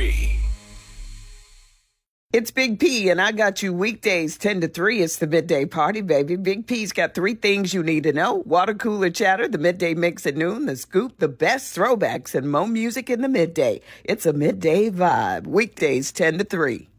Party. It's Big P, and I got you weekdays 10 to 3. It's the Midday Party, baby. Big P's got 3 things you need to know. Water cooler chatter, the midday mix at noon, the scoop, the best throwbacks, and more music in the midday. It's a midday vibe. Weekdays 10 to 3.